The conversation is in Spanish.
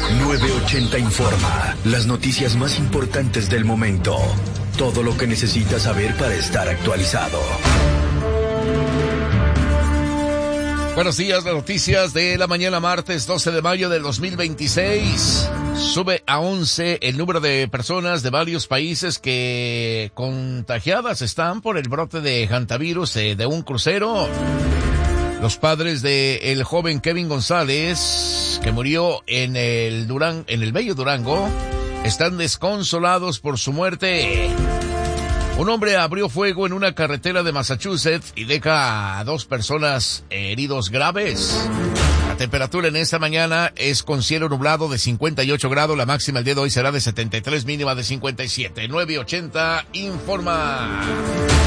980 informa. Las noticias más importantes del momento. Todo lo que necesitas saber para estar actualizado. Buenos días, las noticias de la mañana martes 12 de mayo del 2026. Sube a 11 el número de personas de varios países que contagiadas están por el brote de hantavirus de un crucero. Los padres de el joven Kevin González, que murió en el bello Durango, están desconsolados por su muerte. Un hombre abrió fuego en una carretera de Massachusetts y deja a 2 personas heridos graves. La temperatura en esta mañana es con cielo nublado de 58 grados. La máxima el día de hoy será de 73, mínima de 57. 980 informa.